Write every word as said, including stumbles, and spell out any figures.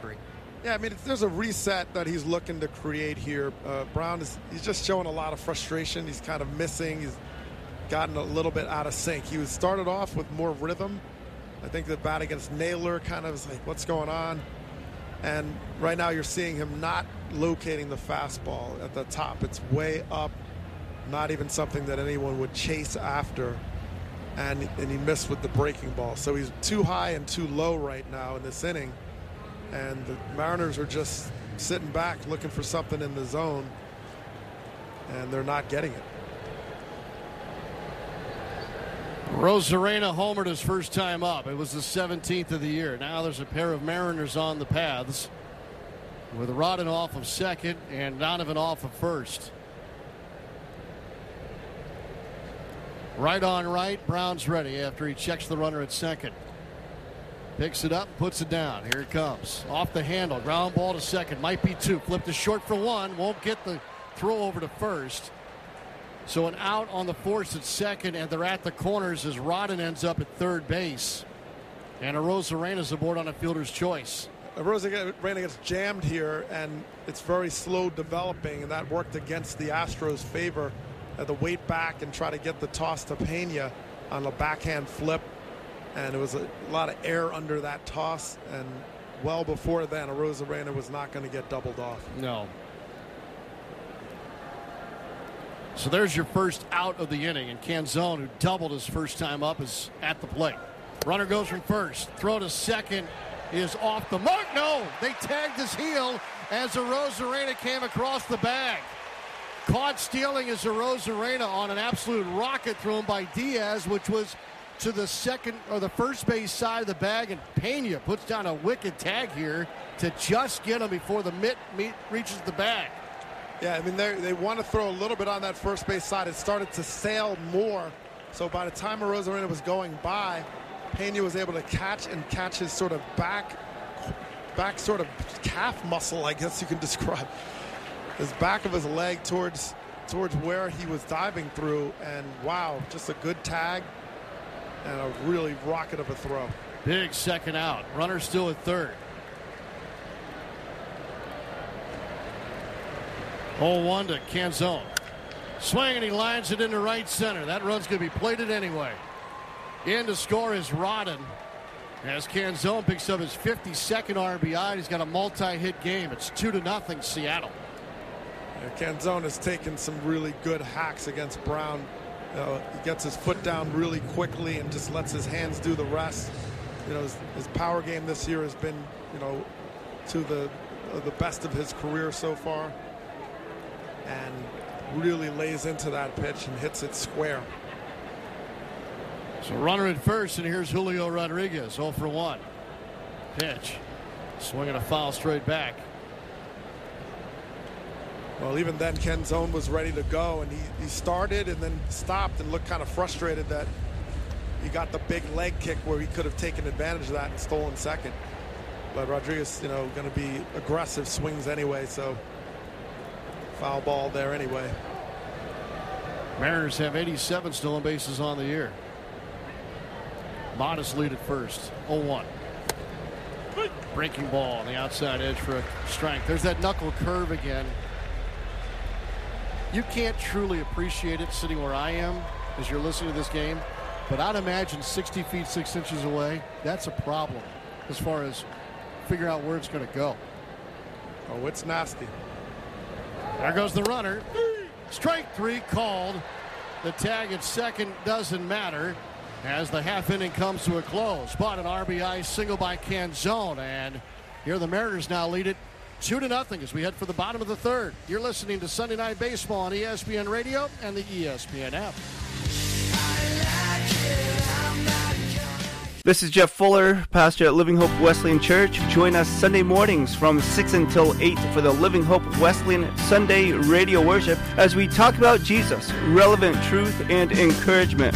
Yeah, I mean, it's, there's a reset that he's looking to create here. Uh, Brown is he's just showing a lot of frustration. He's kind of missing. He's gotten a little bit out of sync. He was started off with more rhythm. I think the bat against Naylor kind of is like, what's going on? And right now you're seeing him not locating the fastball at the top. It's way up, not even something that anyone would chase after. And, and he missed with the breaking ball. So he's too high and too low right now in this inning. And the Mariners are just sitting back looking for something in the zone, and they're not getting it. Rosarena homered his first time up. It was the seventeenth of the year. Now there's a pair of Mariners on the paths with Rodden off of second and Donovan off of first. Right on right. Brown's ready after he checks the runner at second. Picks it up, puts it down. Here it comes. Off the handle. Ground ball to second. Might be two. Flip to short for one. Won't get the throw over to first. So an out on the force at second, and they're at the corners as Rodden ends up at third base. And Arozarena's aboard on a fielder's choice. Arozarena gets jammed here, and it's very slow developing, and that worked against the Astros' favor. Had to wait back and try to get the toss to Pena on a backhand flip. And it was a lot of air under that toss, and well before then, Arozarena was not going to get doubled off. No. So there's your first out of the inning, and Canzone, who doubled his first time up, is at the plate. Runner goes from first. Throw to second is off the mark. No, they tagged his heel as Arozarena came across the bag. Caught stealing is Arozarena on an absolute rocket thrown by Diaz, which was to the second or the first base side of the bag, and Pena puts down a wicked tag here to just get him before the mitt meet reaches the bag. Yeah, I mean, they want to throw a little bit on that first base side. It started to sail more, so by the time Arozarena was going by, Pena was able to catch and catch his sort of back, back sort of calf muscle, I guess you can describe, his back of his leg towards towards where he was diving through, and wow, just a good tag. And a really rocket of a throw. Big second out. Runner still at third. oh one to Canzone. Swing, and he lines it into right center. That run's going to be plated anyway. In to score is Rodden. As Canzone picks up his fifty-second R B I. He's got a multi-hit game. It's two to nothing Seattle. Yeah, Canzone has taken some really good hacks against Brown. You know, he gets his foot down really quickly and just lets his hands do the rest. You know, his, his power game this year has been, you know, to the uh, the best of his career so far, and really lays into that pitch and hits it square. So runner at first, and here's Julio Rodriguez, oh for one. Pitch, swinging a foul straight back. Well, even then, Canzone was ready to go, and he, he started and then stopped and looked kind of frustrated that he got the big leg kick where he could have taken advantage of that and stolen second. But Rodriguez, you know, going to be aggressive swings anyway, so foul ball there anyway. Mariners have eighty-seven stolen bases on the year. Modest lead at first, oh one. Breaking ball on the outside edge for a strike. There's that knuckle curve again. You can't truly appreciate it sitting where I am as you're listening to this game, but I'd imagine sixty feet, six inches away, that's a problem as far as figuring out where it's going to go. Oh, it's nasty. There goes the runner. Strike three called. The tag at second doesn't matter as the half inning comes to a close. But an R B I single by Canzone, and here the Mariners now lead it two to nothing as we head for the bottom of the third. You're listening to Sunday Night Baseball on E S P N Radio and the E S P N app. This is Jeff Fuller, pastor at Living Hope Wesleyan Church. Join us Sunday mornings from six until eight for the Living Hope Wesleyan Sunday radio worship as we talk about Jesus, relevant truth and encouragement.